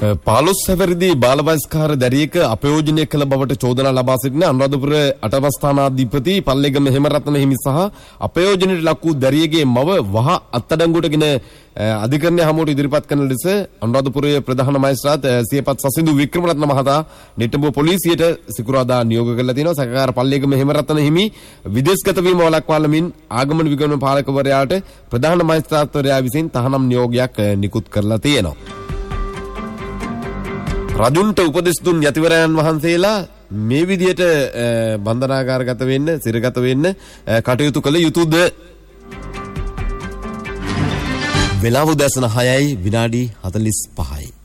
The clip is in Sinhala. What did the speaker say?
15 බාලවයස්කාර දැරියක අපයෝජනය කළ බවට චෝදනා ලබා සිටින අනුරාධපුර අටවස්ථානාධිපති පල්ලේගම හේමරත්න හිමි සහ අපයෝජනයට ලක් වූ දැරියගේ මව වහ අත්අඩංගුවටගෙන අධිකරණය හමුවට ඉදිරිපත් කරන ලෙස අනුරාධපුරයේ ප්‍රධාන මහේස්ත්‍රාත් සියපත් සසිඳු වික්‍රමරත්න මහතා නිට්ටඹුව පොලිසියට සිකුරාදා නියෝග කරලා තියෙනවා. සහකාර පල්ලේගම හේමරත්න හිමි විදේශගත වීම වළක්වාලමින් ආගමන විගමන පාලකවරයාට ප්‍රධාන මහේස්ත්‍රාත්වරයා විසින් තහනම් නියෝගයක් නිකුත් කරලා තියෙනවා. රජුන්ට උපදෙස් දුන් යතිවරයන් වහන්සේලා මේ විදියට බන්ධනාගාරගත වෙන්න, සිරගත වෙන්න කටයුතු කළ යුතුද? වෙලාව උදෑසන 6:45